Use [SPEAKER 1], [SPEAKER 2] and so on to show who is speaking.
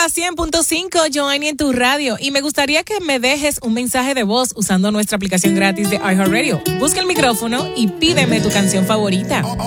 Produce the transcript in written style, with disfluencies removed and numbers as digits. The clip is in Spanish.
[SPEAKER 1] la 100.5, Joanny en tu radio. Y me gustaría que me dejes un mensaje de voz usando nuestra aplicación gratis de iHeartRadio. Busca el micrófono y pídeme tu canción favorita.